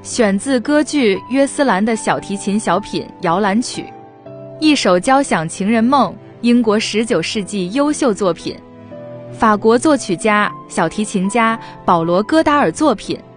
选自歌剧《约斯兰》的小提琴小品《摇篮曲》，一首交响情人梦，英国19世纪优秀作品，法国作曲家、小提琴家保罗·戈达尔作品。